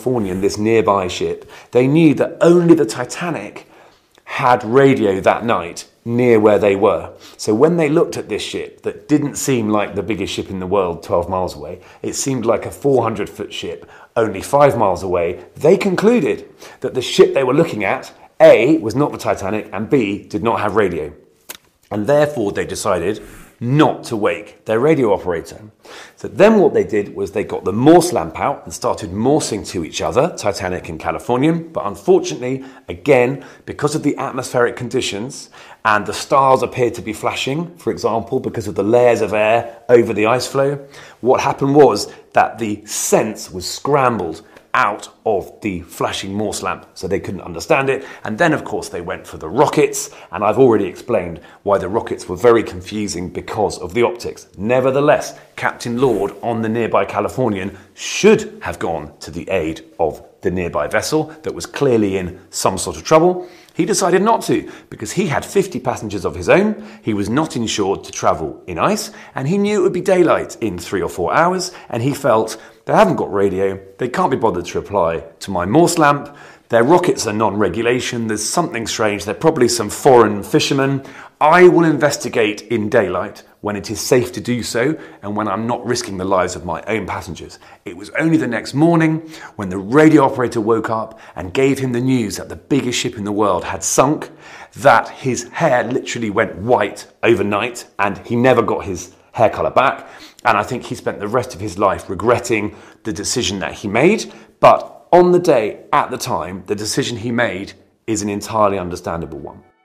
Californian, this nearby ship, they knew that only the Titanic had radio that night near where they were. So when they looked at this ship that didn't seem like the biggest ship in the world 12 miles away, it seemed like a 400-foot ship only 5 miles away, they concluded that the ship they were looking at, A, was not the Titanic, and B, did not have radio. And therefore they decided not to wake their radio operator. So then what they did was they got the Morse lamp out and started Morsing to each other, Titanic and Californian. But unfortunately, again, because of the atmospheric conditions and the stars appeared to be flashing, for example, because of the layers of air over the ice floe, what happened was that the sense was scrambled out of the flashing Morse lamp, so they couldn't understand it. And then, of course, they went for the rockets, and I've already explained why the rockets were very confusing because of the optics. Nevertheless, Captain Lord on the nearby Californian should have gone to the aid of the nearby vessel that was clearly in some sort of trouble. He decided not to because he had 50 passengers of his own, he was not insured to travel in ice, and he knew it would be daylight in 3 or 4 hours, and he felt they haven't got radio, they can't be bothered to reply to my Morse lamp, their rockets are non-regulation, there's something strange, they're probably some foreign fishermen. I will investigate in daylight when it is safe to do so and when I'm not risking the lives of my own passengers. It was only the next morning when the radio operator woke up and gave him the news that the biggest ship in the world had sunk, that his hair literally went white overnight and he never got his hair colour back. And I think he spent the rest of his life regretting the decision that he made. But on the day, at the time, the decision he made is an entirely understandable one.